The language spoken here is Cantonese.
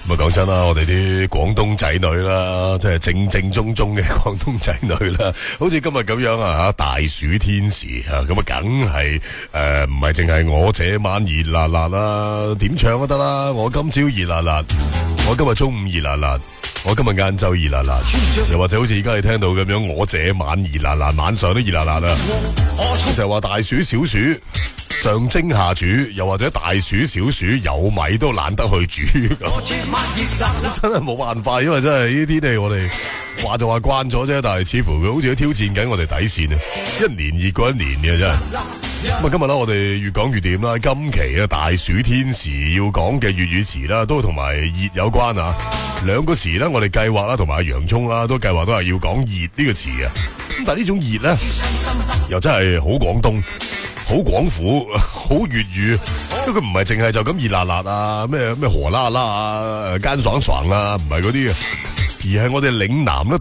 咁啊，講真啦，我哋啲廣東仔女啦，即係正正宗宗嘅廣東仔女啦，好似今日咁樣啊吓，大暑天時啊，咁啊，梗係唔係淨係我這晚熱辣辣啦，點唱都得啦。我今朝熱辣辣，我今日中午熱辣辣，我今日晏晝熱辣辣，又或者好似而家你聽到咁樣，我這晚熱辣辣，晚上都熱辣辣啦。就係話大暑小暑。上蒸下煮，又或者大暑小暑有米都懶得去煮，真係冇辦法，因為真係呢啲天氣我哋話就話慣咗啫，但係似乎佢好似都挑戰緊我哋底線啊！一年熱過一年嘅真係。咁啊，今日咧我哋越講越掂啦。今期啊大暑天時要講嘅粵語詞啦，都同埋熱有關啊。兩個詞咧，我哋計劃啦，同埋阿洋葱啦，都計劃都係要講熱呢個詞啊。咁但係呢種熱咧，又真係好廣東。好廣府，好粵語，因為佢唔係淨係就咁熱辣辣啊，咩火辣辣啊，乾爽爽啊，唔係嗰啲嘅，而係我哋嶺南咧